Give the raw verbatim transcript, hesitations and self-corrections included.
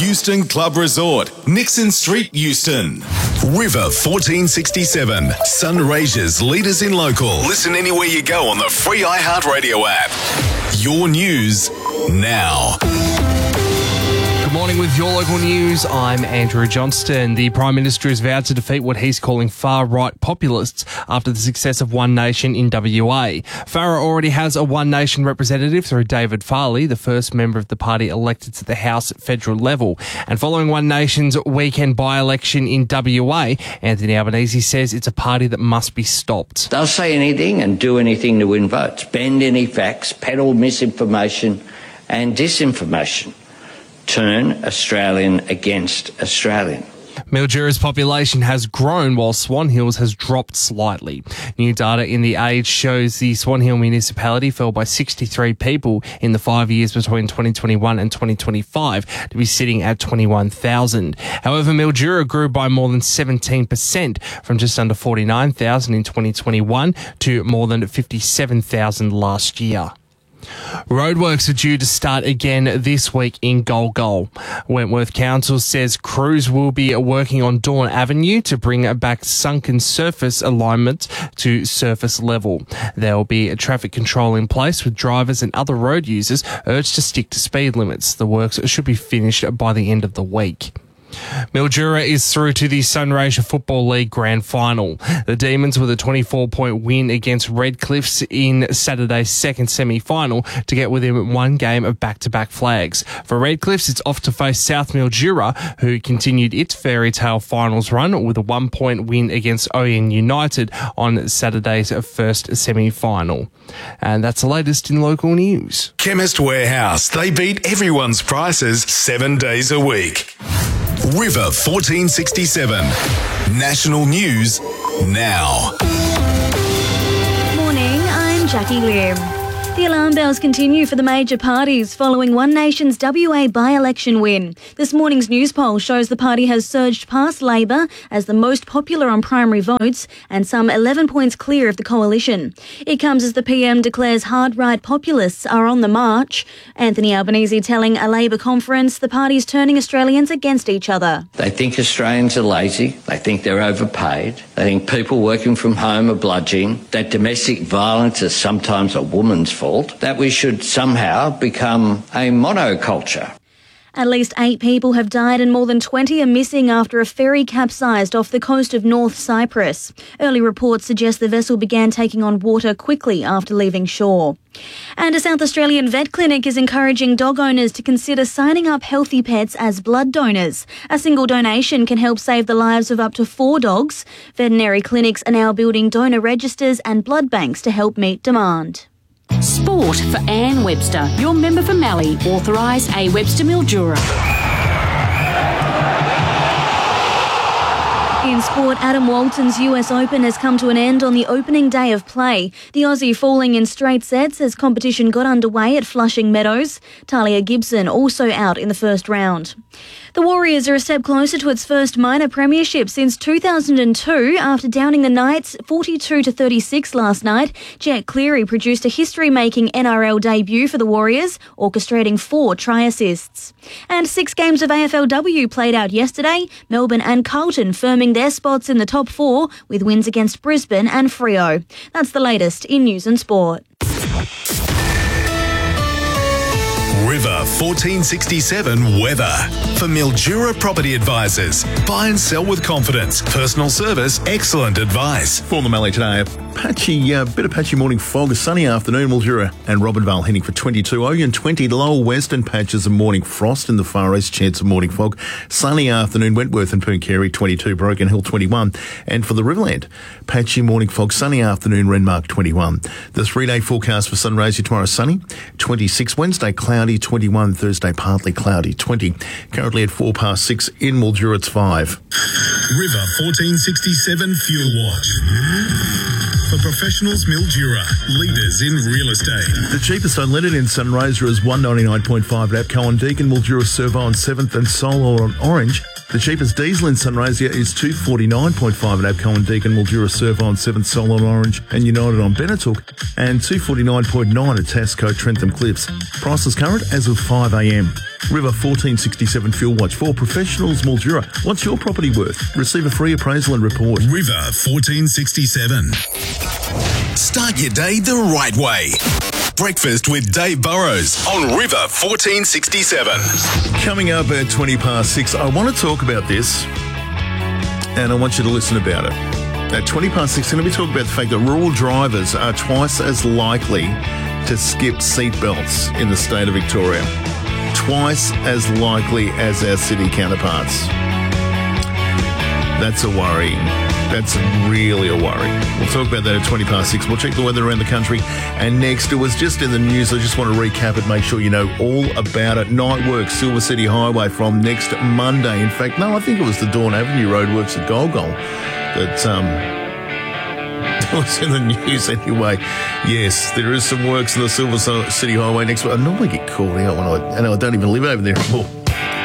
Euston Club Resort, Nixon Street, Euston. River fourteen sixty-seven, Sunraysia's leaders in local. Listen anywhere you go on the free iHeartRadio app. Your news now. Good morning with your local news. I'm Andrew Johnston. The Prime Minister has vowed to defeat what he's calling far-right populists after the success of One Nation in W A. Farah already has a One Nation representative through David Farley, the first member of the party elected to the House at federal level. And following One Nation's weekend by-election in W A, Anthony Albanese says it's a party that must be stopped. They'll say anything and do anything to win votes, bend any facts, peddle misinformation and disinformation. Turn Australian against Australian. Mildura's population has grown while Swan Hills has dropped slightly. New data in The Age shows the Swan Hill municipality fell by sixty-three people in the five years between twenty twenty-one and twenty twenty-five to be sitting at twenty-one thousand. However, Mildura grew by more than seventeen percent from just under forty-nine thousand in twenty twenty-one to more than fifty-seven thousand last year. Roadworks are due to start again this week in Gol Gol. Wentworth Council says crews will be working on Dawn Avenue to bring back sunken surface alignment to surface level. There will be a traffic control in place with drivers and other road users urged to stick to speed limits. The works should be finished by the end of the week. Mildura is through to the Sunraysia Football League Grand Final. The Demons with a twenty-four point win against Redcliffs in Saturday's second semi-final to get within one game of back-to-back flags. For Redcliffs, it's off to face South Mildura, who continued its fairy tale finals run with a one-point win against O N United on Saturday's first semi-final. And that's the latest in local news. Chemist Warehouse. They beat everyone's prices seven days a week. River fourteen sixty-seven. National News now. Morning, I'm Jackie Lim. The alarm bells continue for the major parties following One Nation's W A by-election win. This morning's news poll shows the party has surged past Labor as the most popular on primary votes and some eleven points clear of the coalition. It comes as the P M declares hard-right populists are on the march. Anthony Albanese telling a Labor conference the party's turning Australians against each other. They think Australians are lazy. They think they're overpaid. They think people working from home are bludgeoning. That domestic violence is sometimes a woman's fault. That we should somehow become a monoculture. At least eight people have died and more than twenty are missing after a ferry capsized off the coast of North Cyprus. Early reports suggest the vessel began taking on water quickly after leaving shore. And a South Australian vet clinic is encouraging dog owners to consider signing up healthy pets as blood donors. A single donation can help save the lives of up to four dogs. Veterinary clinics are now building donor registers and blood banks to help meet demand. Sport for Anne Webster, your member for Mallee, authorised A Webster Mildura. In sport, Adam Walton's U S Open has come to an end on the opening day of play. The Aussie falling in straight sets as competition got underway at Flushing Meadows. Talia Gibson also out in the first round. The Warriors are a step closer to its first minor premiership since two thousand two after downing the Knights forty-two to thirty-six last night. Jet Cleary produced a history-making N R L debut for the Warriors, orchestrating four try assists. And six games of A F L W played out yesterday. Melbourne and Carlton firming their spots in the top four with wins against Brisbane and Freo. That's the latest in news and sport. River fourteen sixty-seven weather. For Mildura Property Advisors. Buy and sell with confidence. Personal service, excellent advice. For the Mallee today, a patchy, uh, bit of patchy morning fog, a sunny afternoon. Mildura and Robinvale heading for twenty-two. Oyen twenty, the lower western patches of morning frost in the far east, chance of morning fog. Sunny afternoon, Wentworth and Pooncarie twenty-two, Broken Hill twenty-one. And for the Riverland, patchy morning fog, sunny afternoon, Renmark twenty-one. The three-day forecast for Sunraysia tomorrow, sunny, twenty-six. Wednesday, cloudy, twenty-one. Thursday, partly cloudy, twenty. Currently at four past six in Mildura, it's five. River fourteen sixty-seven Fuel Watch. For professionals, Mildura, leaders in real estate. The cheapest unleaded in Sunraysia is one ninety-nine point five at Cowan Deacon, Mildura Servo on seventh and Solar on Orange. The cheapest diesel in Sunraysia is two forty-nine point five at Abco and Deakin, Mildura, Servo on seventh, Solon Orange and United on Benetook, and two forty-nine point nine at Tasco, Trentham Cliffs. Prices current as of five a m. River fourteen sixty-seven Fuel Watch for professionals, Mildura. What's your property worth? Receive a free appraisal and report. River fourteen sixty-seven. Start your day the right way. Breakfast with Dave Burrows on River fourteen sixty-seven. Coming up at twenty past six, I want to talk about this and I want you to listen about it. At twenty past six, I'm going to be talking about the fact that rural drivers are twice as likely to skip seatbelts in the state of Victoria. Twice as likely as our city counterparts. That's a worry. That's really a worry. We'll talk about that at twenty past six. We'll check the weather around the country. And next, it was just in the news. I just want to recap it, make sure you know all about it. Night work, Silver City Highway from next Monday. In fact, no, I think it was the Dawn Avenue Roadworks at Golgol that um, was in the news anyway. Yes, there is some works on the Silver City Highway next week. I normally get called out when I, and I don't even live over there anymore.